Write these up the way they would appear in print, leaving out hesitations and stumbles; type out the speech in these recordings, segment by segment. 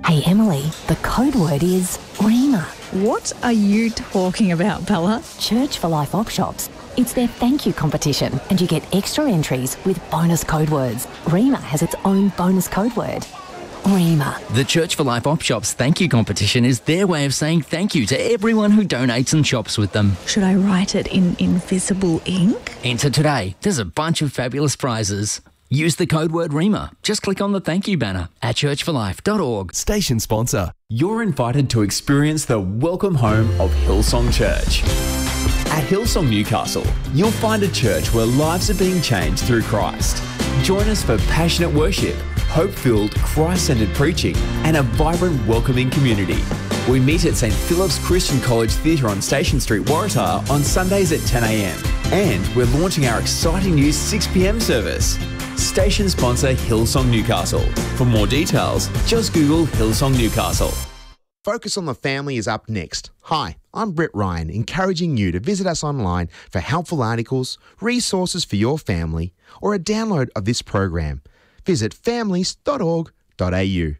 Hey, Emily, the code word is REMA. What are you talking about, Bella? Church for Life op shops. It's their thank you competition, and you get extra entries with bonus code words. REMA has its own bonus code word. REMA. The Church for Life op shops thank you competition is their way of saying thank you to everyone who donates and shops with them. Should I write it in invisible ink? Enter today. There's a bunch of fabulous prizes. Use the code word REMA. Just click on the thank you banner at churchforlife.org. Station sponsor. You're invited to experience the welcome home of Hillsong Church. At Hillsong Newcastle, you'll find a church where lives are being changed through Christ. Join us for passionate worship, hope-filled, Christ-centered preaching, and a vibrant, welcoming community. We meet at St. Philip's Christian College Theatre on Station Street, Waratah on Sundays at 10 a.m. And we're launching our exciting new 6 p.m. service. Station sponsor Hillsong Newcastle. For more details, just Google Hillsong Newcastle. Focus on the Family is up next. Hi, I'm Brett Ryan, encouraging you to visit us online for helpful articles, resources for your family, or a download of this program. Visit families.org.au.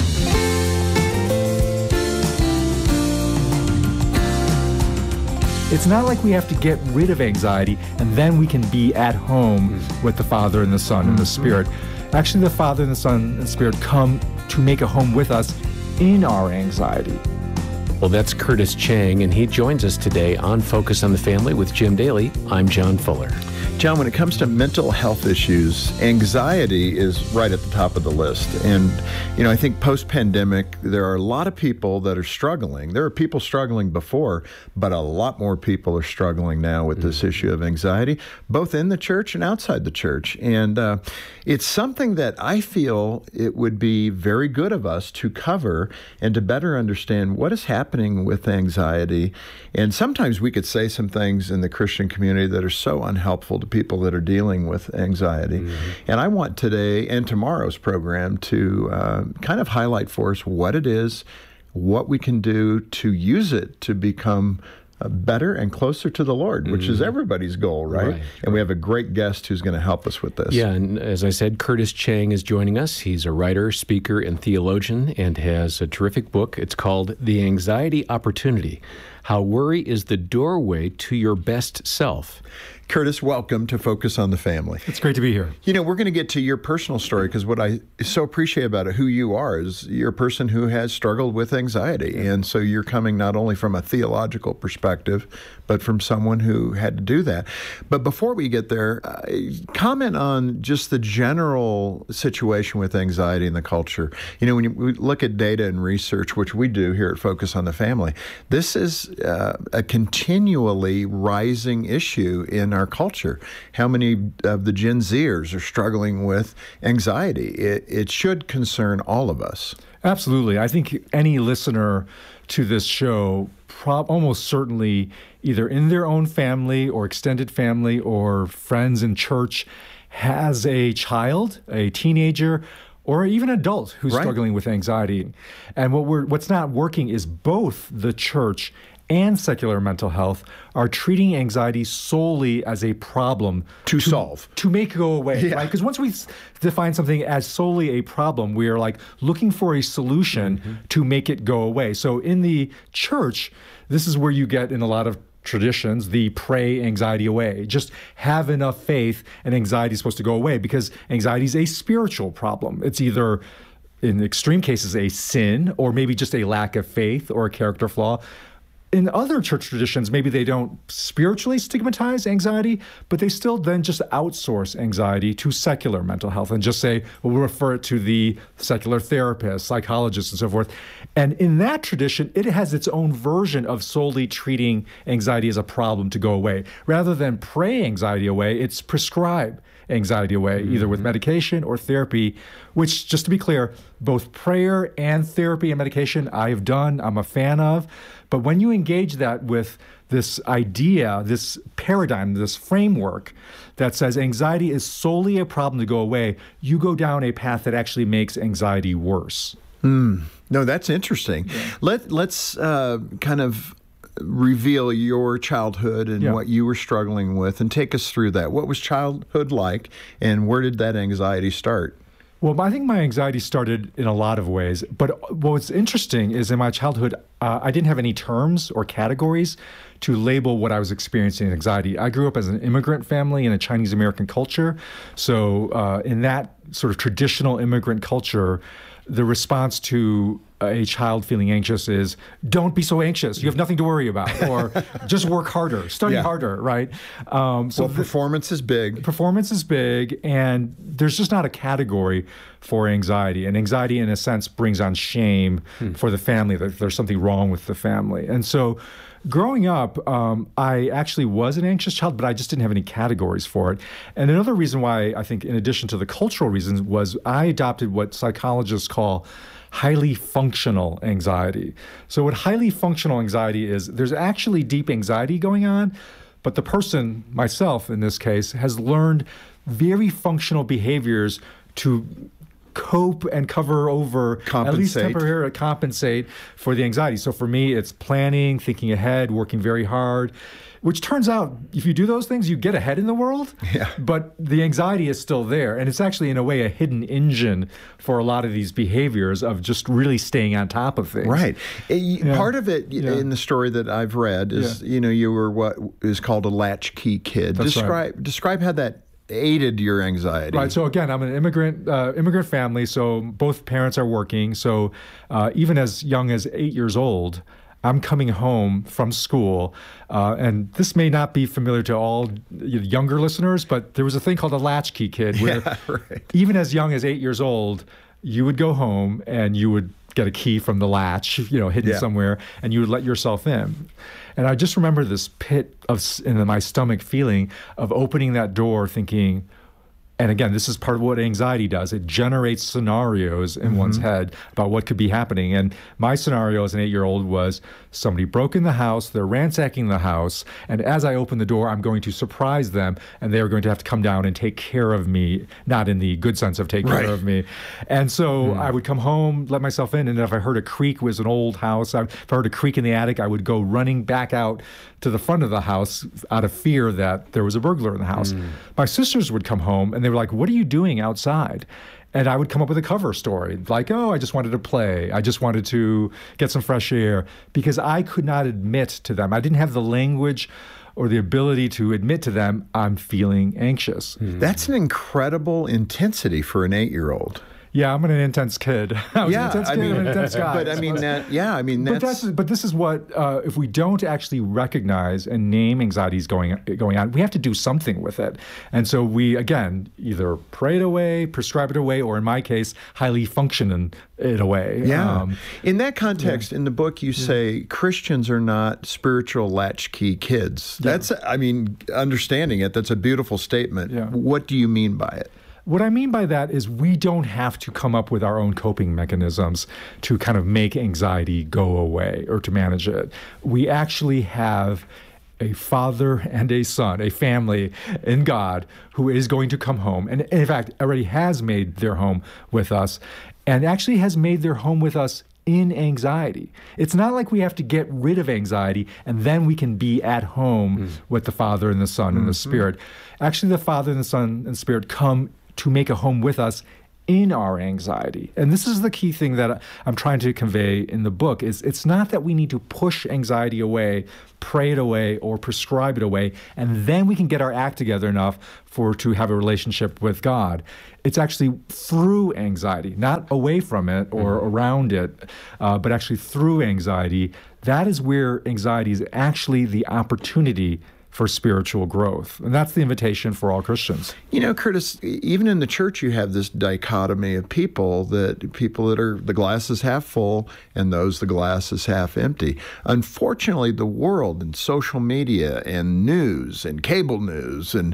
It's not like we have to get rid of anxiety and then we can be at home with the Father and the Son and the Spirit. Actually, the Father and the Son and the Spirit come to make a home with us in our anxiety. Well, that's Curtis Chang, and he joins us today on Focus on the Family with Jim Daly. I'm John Fuller. John, when it comes to mental health issues, anxiety is right at the top of the list. And, I think post-pandemic, there are a lot of people that are struggling. There are people struggling before, but a lot more people are struggling now with this issue of anxiety, both in the church and outside the church. And it's something that I feel it would be very good of us to cover and to better understand what is happening with anxiety. And sometimes we could say some things in the Christian community that are so unhelpful to people that are dealing with anxiety. And I want today and tomorrow's program to kind of highlight for us what it is, what we can do to use it to become better and closer to the Lord, which is everybody's goal, right? And we have a great guest who's going to help us with this. Yeah, and as I said, Curtis Chang is joining us. He's a writer, speaker, and theologian, and has a terrific book. It's called The Anxiety Opportunity: How Worry is the Doorway to Your Best Self. Curtis, welcome to Focus on the Family. It's great to be here. We're going to get to your personal story, because what I so appreciate about it, who you are, is you're a person who has struggled with anxiety. And so you're coming not only from a theological perspective, but from someone who had to do that. But before we get there, comment on just the general situation with anxiety in the culture. When we look at data and research, which we do here at Focus on the Family, this is a continually rising issue in our culture. How many of the Gen Zers are struggling with anxiety? It should concern all of us. Absolutely. I think any listener to this show almost certainly either in their own family or extended family or friends in church has a child, a teenager, or even adult who's struggling with anxiety. And what's not working is both the church and secular mental health are treating anxiety solely as a problem to solve, to make it go away, right? Because once we define something as solely a problem, we are like looking for a solution to make it go away. So in the church, this is where you get, in a lot of traditions, the pray anxiety away. Just have enough faith and anxiety is supposed to go away, because anxiety is a spiritual problem. It's either, in extreme cases, a sin, or maybe just a lack of faith or a character flaw. In other church traditions, maybe they don't spiritually stigmatize anxiety, but they still then just outsource anxiety to secular mental health and just say, well, we'll refer it to the secular therapist, psychologists, and so forth. And in that tradition, it has its own version of solely treating anxiety as a problem to go away. Rather than pray anxiety away, it's prescribe anxiety away, either with medication or therapy, which, just to be clear, both prayer and therapy and medication I've done, I'm a fan of. But when you engage that with this idea, this paradigm, this framework that says anxiety is solely a problem to go away, you go down a path that actually makes anxiety worse. No, that's interesting. Let's kind of reveal your childhood and what you were struggling with, and take us through that. What was childhood like, and where did that anxiety start? Well, I think my anxiety started in a lot of ways. But what's interesting is in my childhood, I didn't have any terms or categories to label what I was experiencing in anxiety. I grew up as an immigrant family in a Chinese American culture. So in that sort of traditional immigrant culture, the response to a child feeling anxious is, don't be so anxious. You have nothing to worry about. Or just work harder, study harder, right? Performance is big. Performance is big, and there's just not a category for anxiety. And anxiety, in a sense, brings on shame for the family, that there's something wrong with the family. And so growing up, I actually was an anxious child, but I just didn't have any categories for it. And another reason why, I think, in addition to the cultural reasons, was I adopted what psychologists call highly functional anxiety. So what highly functional anxiety is, there's actually deep anxiety going on, but the person, myself in this case, has learned very functional behaviors to cope and cover over, at least temporarily compensate for the anxiety. So for me, it's planning, thinking ahead, working very hard, which turns out, if you do those things, you get ahead in the world, but the anxiety is still there. And it's actually, in a way, a hidden engine for a lot of these behaviors of just really staying on top of things. Right. Part of it in the story that I've read is, you were what is called a latchkey kid. Describe how that aided your anxiety. Right. So again, I'm an immigrant family. So both parents are working. So even as young as 8 years old, I'm coming home from school, and this may not be familiar to all younger listeners, but there was a thing called a latchkey kid where even as young as 8 years old, you would go home and you would get a key from the latch, hidden somewhere, and you would let yourself in. And I just remember this pit in my stomach feeling of opening that door thinking, and again, this is part of what anxiety does. It generates scenarios in one's head about what could be happening. And my scenario as an 8-year-old was somebody broke in the house, they're ransacking the house, and as I open the door, I'm going to surprise them, and they're going to have to come down and take care of me, not in the good sense of take care of me. And so I would come home, let myself in, and if I heard a creak, it was an old house. If I heard a creak in the attic, I would go running back out to the front of the house out of fear that there was a burglar in the house. My sisters would come home, and they were like, what are you doing outside? And I would come up with a cover story, like, I just wanted to play. I just wanted to get some fresh air, because I could not admit to them. I didn't have the language or the ability to admit to them I'm feeling anxious. That's an incredible intensity for an 8-year-old. Yeah, I'm an intense kid. I was an intense kid, I'm an intense guy. But that's... But this is what, if we don't actually recognize and name anxieties going on, we have to do something with it. And so we, again, either pray it away, prescribe it away, or in my case, highly function it away. In that context, in the book, you say Christians are not spiritual latchkey kids. That's, understanding it, that's a beautiful statement. What do you mean by it? What I mean by that is we don't have to come up with our own coping mechanisms to kind of make anxiety go away or to manage it. We actually have a father and a son, a family in God who is going to come home, and in fact already has made their home with us, and actually has made their home with us in anxiety. It's not like we have to get rid of anxiety and then we can be at home with the Father and the Son and the Spirit. Actually, the Father and the Son and Spirit come to make a home with us in our anxiety. And this is the key thing that I'm trying to convey in the book, is it's not that we need to push anxiety away, pray it away, or prescribe it away, and then we can get our act together enough to have a relationship with God. It's actually through anxiety, not away from it or around it, but actually through anxiety. That is where anxiety is actually the opportunity for spiritual growth. And that's the invitation for all Christians. Curtis, even in the church, you have this dichotomy of people that are the glass is half full and those the glass is half empty. Unfortunately, the world and social media and news and cable news, and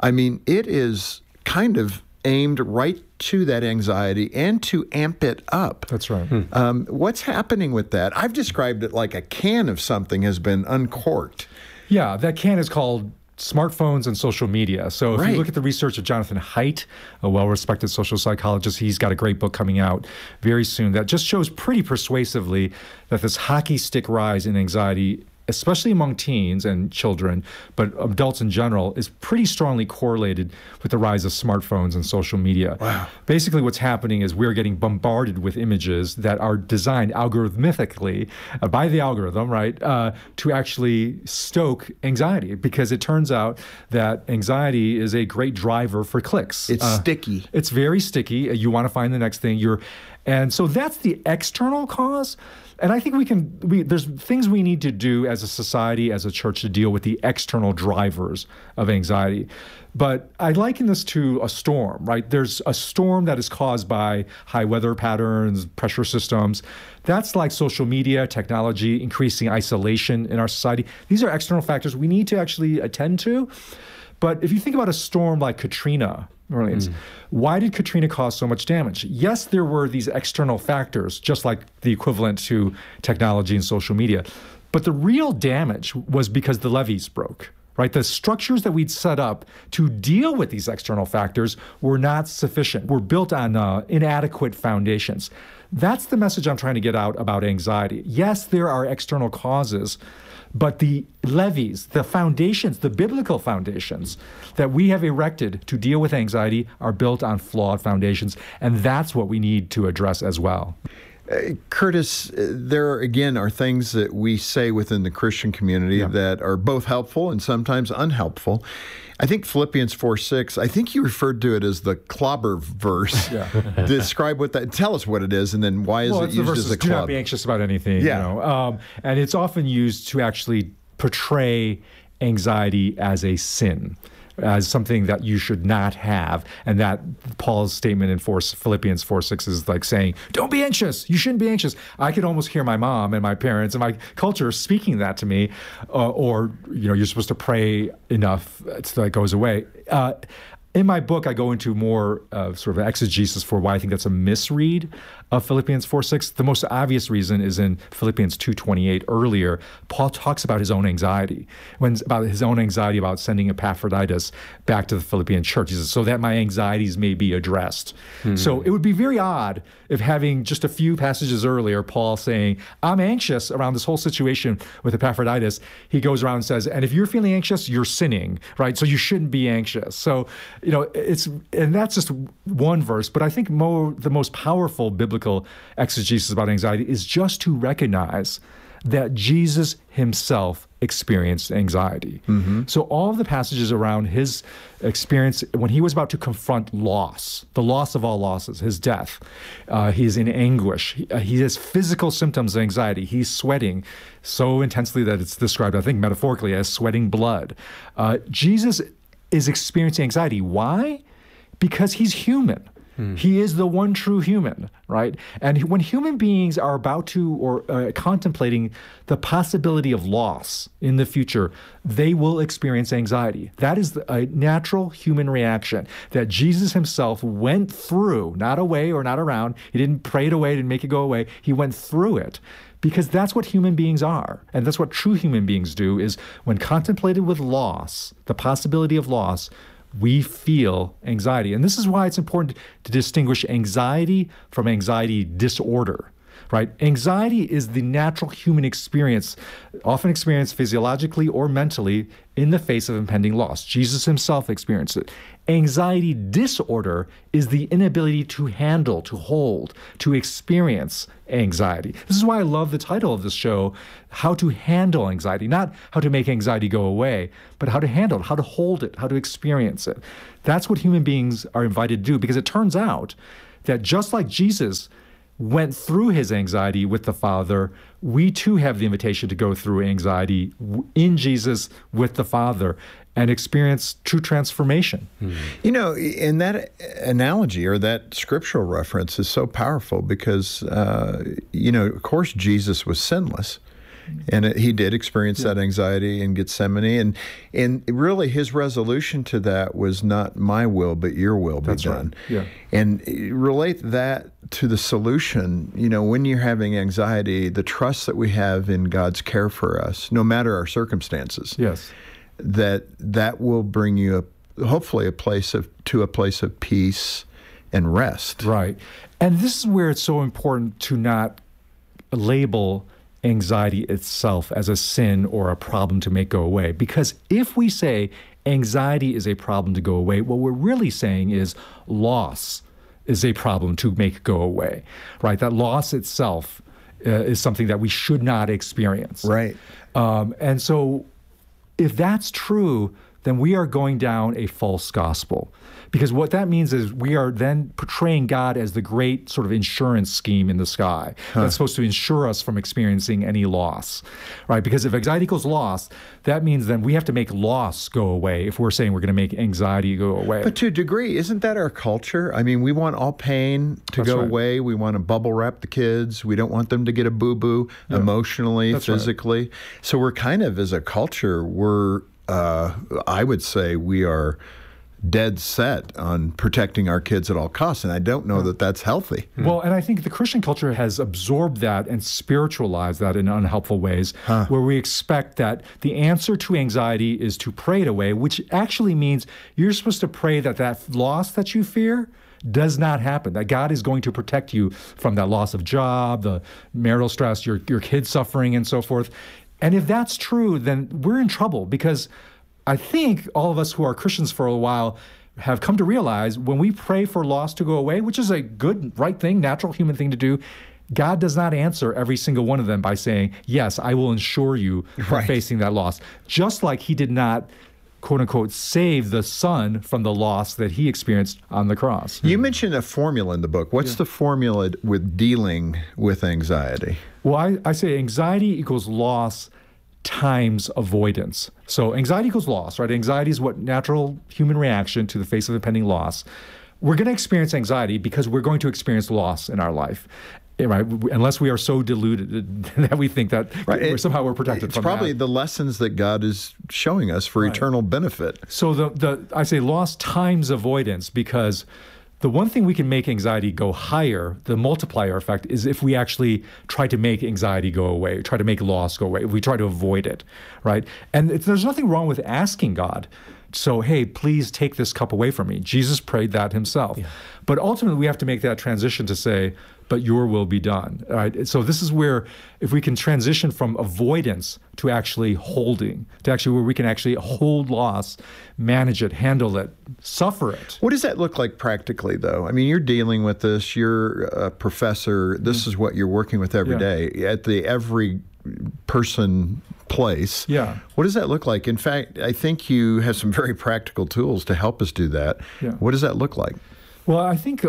it is kind of aimed right to that anxiety and to amp it up. That's right. What's happening with that? I've described it like a can of something has been uncorked. Yeah, that can is called smartphones and social media. So if you look at the research of Jonathan Haidt, a well-respected social psychologist, he's got a great book coming out very soon that just shows pretty persuasively that this hockey stick rise in anxiety especially among teens and children, but adults in general, is pretty strongly correlated with the rise of smartphones and social media. Wow. Basically, what's happening is we're getting bombarded with images that are designed algorithmically by the algorithm, right, to actually stoke anxiety, because it turns out that anxiety is a great driver for clicks. It's sticky. It's very sticky. You want to find the next thing. And so that's the external cause. And I think there's things we need to do as a society, as a church, to deal with the external drivers of anxiety. But I liken this to a storm, right? There's a storm that is caused by high weather patterns, pressure systems. That's like social media, technology, increasing isolation in our society. These are external factors we need to actually attend to. But if you think about a storm like Katrina, Orleans, why did Katrina cause so much damage? Yes, there were these external factors, just like the equivalent to technology and social media. But the real damage was because the levees broke, right? The structures that we'd set up to deal with these external factors were not sufficient, were built on inadequate foundations. That's the message I'm trying to get out about anxiety. Yes, there are external causes, but the levees, the foundations, the biblical foundations that we have erected to deal with anxiety are built on flawed foundations, and that's what we need to address as well. Curtis, there again are things that we say within the Christian community that are both helpful and sometimes unhelpful. I think Philippians 4:6, I think you referred to it as the clobber verse. Describe what that, tell us what it is, and then why is it used as a club? Do not be anxious about anything. And it's often used to actually portray anxiety as a sin, as something that you should not have. And that Paul's statement in Philippians 4:6 is like saying, don't be anxious. You shouldn't be anxious. I could almost hear my mom and my parents and my culture speaking that to me, or you're supposed to pray enough so that it goes away. In my book, I go into more sort of exegesis for why I think that's a misread of Philippians 4:6. The most obvious reason is in Philippians 2:28 earlier. Paul talks about his own anxiety, about his own anxiety about sending Epaphroditus back to the Philippian church. He says, so that my anxieties may be addressed. So it would be very odd if having just a few passages earlier, Paul saying, I'm anxious around this whole situation with Epaphroditus. He goes around and says, and if you're feeling anxious, you're sinning, right? So you shouldn't be anxious. So, and that's just one verse, but I think the most powerful biblical exegesis about anxiety is just to recognize that Jesus himself experienced anxiety. So all of the passages around his experience when he was about to confront loss, the loss of all losses, his death, he's in anguish. He has physical symptoms of anxiety. He's sweating so intensely that it's described, I think, metaphorically as sweating blood. Jesus is experiencing anxiety. Why? Because he's human. He is the one true human, right? And when human beings are about to or contemplating the possibility of loss in the future, they will experience anxiety. That is a natural human reaction that Jesus himself went through, not away or not around. He didn't pray it away, didn't make it go away. He went through it. Because that's what human beings are. And that's what true human beings do, is when contemplated with loss, the possibility of loss, we feel anxiety. And this is why it's important to distinguish anxiety from anxiety disorder, right? Anxiety is the natural human experience, often experienced physiologically or mentally in the face of impending loss. Jesus himself experienced it. Anxiety disorder is the inability to handle, to hold, to experience anxiety. This is why I love the title of this show, How to Handle Anxiety. Not how to make anxiety go away, but how to handle it, how to hold it, how to experience it. That's what human beings are invited to do, because it turns out that just like Jesus went through his anxiety with the Father, we too have the invitation to go through anxiety in Jesus with the Father and experience true transformation. And that analogy or that scriptural reference is so powerful because, of course, Jesus was sinless. And he did experience that anxiety in Gethsemane. And really his resolution to that was not my will, but your will be done. Right. Yeah. And relate that to the solution, when you're having anxiety, the trust that we have in God's care for us, no matter our circumstances. Yes. That will bring you hopefully to a place of peace and rest. Right. And this is where it's so important to not label anxiety itself as a sin or a problem to make go away. Because if we say anxiety is a problem to go away, what we're really saying is loss is a problem to make go away, right? That loss itself is something that we should not experience. Right. And so if that's true, then we are going down a false gospel. Because what that means is we are then portraying God as the great sort of insurance scheme in the sky that's supposed to insure us from experiencing any loss, right? Because if anxiety equals loss, that means then we have to make loss go away if we're saying we're going to make anxiety go away. But to a degree, isn't that our culture? I mean, we want all pain to go away. We want to bubble wrap the kids. We don't want them to get a boo-boo emotionally, physically. So we're kind of, as a culture, I would say we are dead set on protecting our kids at all costs, and I don't know that that's healthy. Well, and I think the Christian culture has absorbed that and spiritualized that in unhelpful ways, where we expect that the answer to anxiety is to pray it away, which actually means you're supposed to pray that that loss that you fear does not happen, that God is going to protect you from that loss of job, the marital stress, your kids suffering, and so forth. And if that's true, then we're in trouble, because I think all of us who are Christians for a while have come to realize when we pray for loss to go away, which is a good, right thing, natural human thing to do, God does not answer every single one of them by saying, yes, I will insure you from facing that loss. Just like he did not, quote unquote, save the son from the loss that he experienced on the cross. You mentioned a formula in the book. What's the formula with dealing with anxiety? Well, I say anxiety equals loss times avoidance. So anxiety equals loss, right? Anxiety is what natural human reaction to the face of impending loss. We're going to experience anxiety because we're going to experience loss in our life, right? Unless we are so deluded that we think that somehow we're protected from that. It's probably the lessons that God is showing us for eternal benefit. So I say loss times avoidance, because the one thing we can make anxiety go higher, the multiplier effect, is if we actually try to make anxiety go away, try to make loss go away, if we try to avoid it, right? And there's nothing wrong with asking God, so, hey, please take this cup away from me. Jesus prayed that himself. Yeah. But ultimately, we have to make that transition to say, but your will be done, right? So this is where, if we can transition from avoidance to actually holding, to actually where we can actually hold loss, manage it, handle it, suffer it. What does that look like practically, though? I mean, you're dealing with this. You're a professor. This is what you're working with every day at the every person place. Yeah. What does that look like? In fact, I think you have some very practical tools to help us do that. Yeah. What does that look like? Well, I think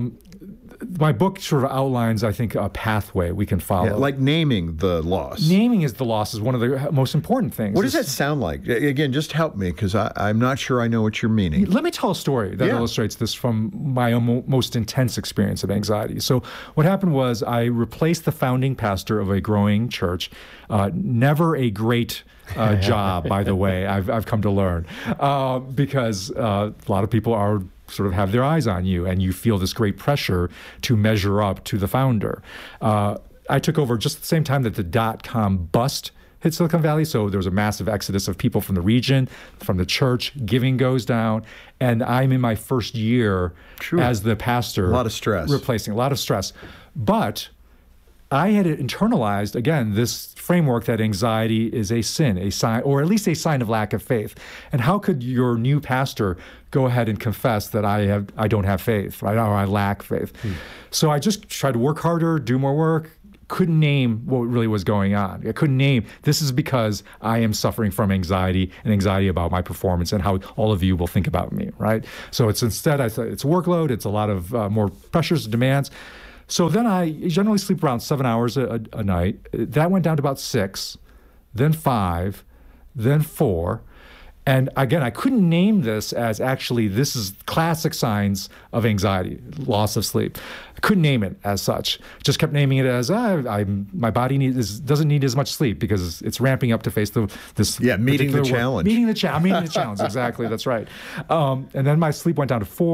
my book sort of outlines, I think, a pathway we can follow. Yeah, like naming the loss. Naming the loss is one of the most important things. What does that sound like? Again, just help me, because I'm not sure I know what you're meaning. Let me tell a story that illustrates this from my most intense experience of anxiety. So what happened was I replaced the founding pastor of a growing church. Never a great job, by the way, I've come to learn, because a lot of people are sort of have their eyes on you, and you feel this great pressure to measure up to the founder. I took over just at the same time that the .com bust hit Silicon Valley, so there was a massive exodus of people from the region, from the church. Giving goes down, and I'm in my first year as the pastor. A lot of stress. Replacing a lot of stress. But I had internalized, again, this framework that anxiety is a sin, a sign, or at least a sign of lack of faith. And how could your new pastor go ahead and confess that I don't have faith, right? Or I lack faith. So I just tried to work harder, do more work, couldn't name what really was going on. I couldn't name, this is because I am suffering from anxiety and anxiety about my performance and how all of you will think about me, right? So it's instead, I thought it's workload, it's a lot of more pressures, demands. So then I generally sleep around 7 hours a night. That went down to about 6, then 5, then 4. And again, I couldn't name this as actually this is classic signs of anxiety, loss of sleep. I couldn't name it as such. Just kept naming it as my body doesn't need as much sleep because it's ramping up to face this. Yeah, meeting the challenge. Meeting the challenge, exactly. That's right. And then my sleep went down to 4.